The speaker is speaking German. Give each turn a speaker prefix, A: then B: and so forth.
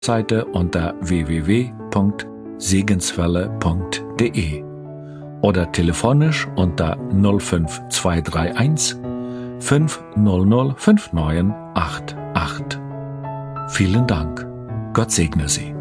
A: Seite unter www.segenswelle.de oder telefonisch unter 05231 500 5988. Vielen Dank. Gott segne Sie.